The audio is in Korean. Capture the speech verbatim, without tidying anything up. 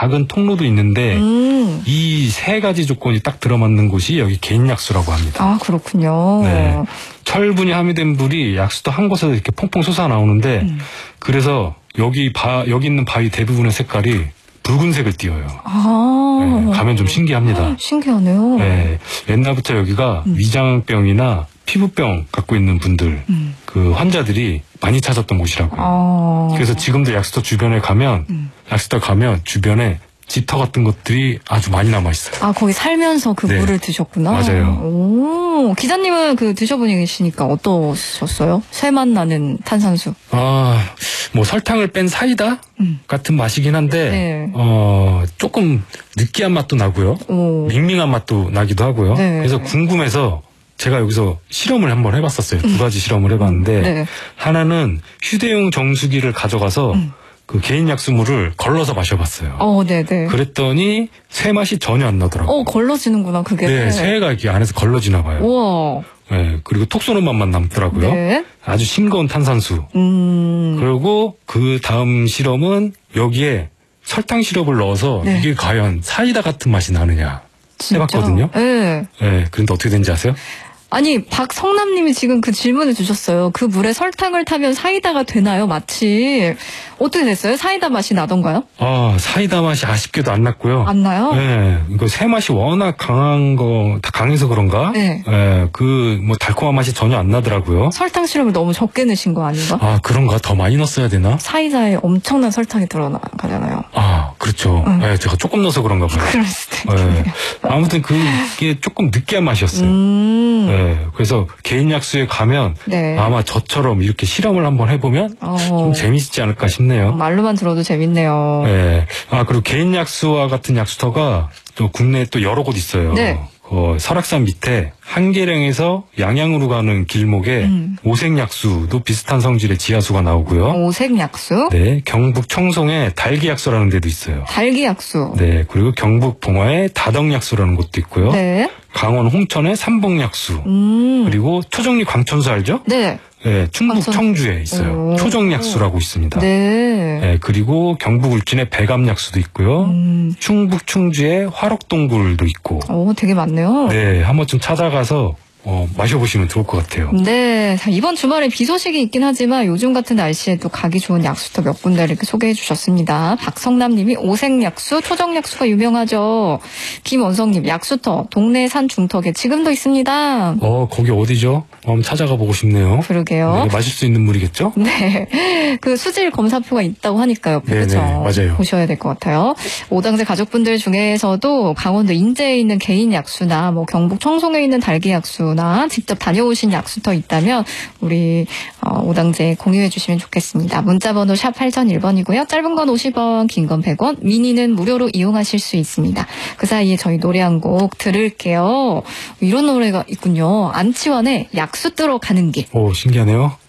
작은 통로도 있는데 음. 이 세 가지 조건이 딱 들어맞는 곳이 여기 개인 약수라고 합니다. 아, 그렇군요. 네. 철분이 함유된 물이 약수터 한 곳에서 이렇게 퐁퐁 솟아 나오는데 음. 그래서 여기 바 여기 있는 바위 대부분의 색깔이 붉은색을 띠어요. 아. 네, 가면 좀 신기합니다. 신기하네요. 네, 옛날부터 여기가 음. 위장병이나 피부병 갖고 있는 분들, 음. 그 환자들이 많이 찾았던 곳이라고요. 아. 그래서 지금도 약수터 주변에 가면, 음. 약수터 가면 주변에 짙어 같은 것들이 아주 많이 남아있어요. 아, 거기 살면서 그 네. 물을 드셨구나. 맞아요. 오, 기자님은 그 드셔보니 계시니까 어떠셨어요? 쇠맛 나는 탄산수. 아, 뭐 설탕을 뺀 사이다 음. 같은 맛이긴 한데, 네. 어, 조금 느끼한 맛도 나고요. 오. 밍밍한 맛도 나기도 하고요. 네. 그래서 궁금해서 제가 여기서 실험을 한번 해봤었어요. 두 가지 실험을 해봤는데, 네. 하나는 휴대용 정수기를 가져가서 음. 그 개인 약수물을 걸러서 마셔봤어요. 어, 네네. 그랬더니 쇠 맛이 전혀 안 나더라고요. 어, 걸러지는구나, 그게. 네, 쇠가 이렇게 안에서 걸러지나 봐요. 우와. 네, 그리고 톡 쏘는 맛만 남더라고요. 네. 아주 싱거운 탄산수. 음. 그리고 그 다음 실험은 여기에 설탕 시럽을 넣어서 네. 이게 과연 사이다 같은 맛이 나느냐 진짜? 해봤거든요. 네. 네, 그런데 어떻게 된지 아세요? 아니, 박성남님이 지금 그 질문을 주셨어요. 그 물에 설탕을 타면 사이다가 되나요? 마치. 어떻게 됐어요? 사이다 맛이 나던가요? 아, 사이다 맛이 아쉽게도 안 났고요. 안 나요? 네, 이거 새 맛이 워낙 강한 거, 다 강해서 그런가? 네. 네, 그, 뭐, 달콤한 맛이 전혀 안 나더라고요. 설탕 시럽을 너무 적게 넣으신 거 아닌가? 아, 그런가? 더 많이 넣었어야 되나? 사이다에 엄청난 설탕이 들어가잖아요. 아, 그렇죠. 응. 네, 제가 조금 넣어서 그런가 봐요. 그럴 수도 있겠네요. 네. 아무튼 그게 조금 느끼한 맛이었어요. 음. 네, 그래서 개인 약수에 가면 네. 아마 저처럼 이렇게 실험을 한번 해보면 어. 좀 재밌지 않을까 싶네요. 말로만 들어도 재밌네요. 네. 아, 그리고 개인 약수와 같은 약수터가 또 국내에 또 여러 곳 있어요. 네. 어, 설악산 밑에 한계령에서 양양으로 가는 길목에 음. 오색약수도 비슷한 성질의 지하수가 나오고요. 오색 약수, 네, 경북 청송에 달기약수라는 데도 있어요. 달기 약수. 네, 그리고 경북 봉화에 다덕약수라는 곳도 있고요. 네. 강원 홍천에 삼봉약수. 음. 그리고 초정리 광천수 알죠? 네. 네, 충북 광천. 청주에 있어요. 오. 초정약수라고 있습니다. 네. 네, 그리고 경북 울진에 백암약수도 있고요. 음. 충북 충주에 화록동굴도 있고. 오, 되게 많네요. 네, 한 번쯤 찾아가서 어, 마셔보시면 좋을 것 같아요. 네. 자, 이번 주말에 비 소식이 있긴 하지만 요즘 같은 날씨에 또 가기 좋은 약수터 몇 군데 이렇게 소개해 주셨습니다. 박성남 님이 오색약수, 초정약수가 유명하죠. 김원성님, 약수터, 동네 산 중턱에 지금도 있습니다. 어, 거기 어디죠? 한번 찾아가 보고 싶네요. 그러게요. 네, 마실 수 있는 물이겠죠? 네. 그 수질 검사표가 있다고 하니까요. 네네, 그렇죠. 맞아요. 보셔야 될 것 같아요. 오당제 가족분들 중에서도 강원도 인제에 있는 개인 약수나 뭐 경북 청송에 있는 달기 약수나 직접 다녀오신 약수터 있다면 우리 어, 오당제에 공유해 주시면 좋겠습니다. 문자번호 샵 팔공공일 번이고요. 짧은 건 오십 원, 긴 건 백 원, 미니는 무료로 이용하실 수 있습니다. 그 사이에 저희 노래 한 곡 들을게요. 이런 노래가 있군요. 안치환의 약수 뜨러 가는 길. 오, 신기하네요.